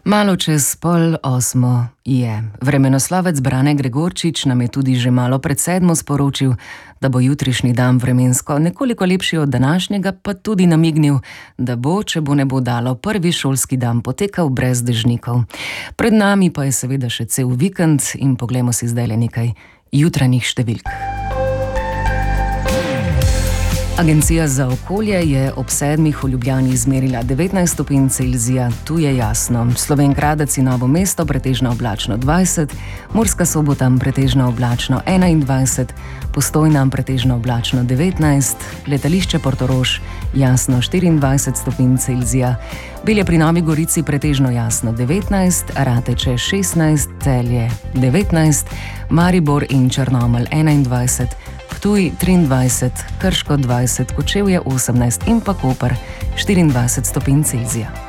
Malo čez 7:30 je. Vremenoslovec Brane Gregorčič nam je tudi že malo pred 7 sporočil, da bo jutrišnji dan vremensko nekoliko lepši od današnjega, pa tudi namignil, da bo, če bo ne bo dalo, prvi šolski dan potekal brez dežnikov. Pred nami pa je seveda še cel vikend in poglejmo si zdaj le nekaj jutranjih številk. Agencija za okolje je ob 7 v Ljubljani izmerila 19 stopinj Celzija, tu je jasno. Slovenj Gradec in Novo mesto pretežno oblačno 20, Murska Sobota pretežno oblačno 21, Postojna pretežno oblačno 19, letališče Portorož jasno 24 stopinj Celzija, Belje pri Novi Gorici pretežno jasno 19, Rateče 16, Celje 19, Maribor in Črnomelj 21, Ptuj 23, Krško 20, Kočevje 18 in pa Koper 24 stopinj Celzija.